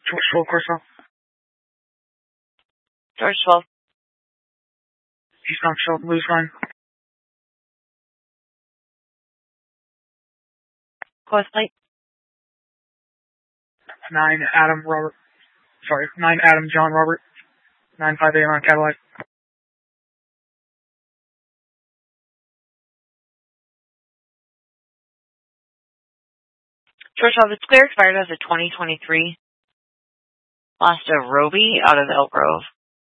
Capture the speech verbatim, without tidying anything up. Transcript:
George twelve, Corso. George twelve. Eastbound Shelton, lose line. Course plate. nine Adam Robert. Sorry, nine Adam John Robert. nine five A M on Cadillac. George twelve, it's clear expired as a twenty twenty-three. Lost a Roby out of Elk Grove.